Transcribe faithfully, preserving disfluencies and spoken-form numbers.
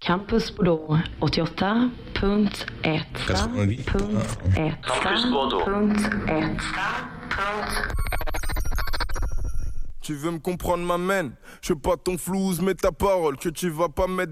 Campus Bordeaux åttioåtta punkt ett punkt ett Campus Bordeaux. punkt ett. Tu veux me comprendre, ma mène? Je veux pas ton flouze, mais ta parole que tu vas pas mettre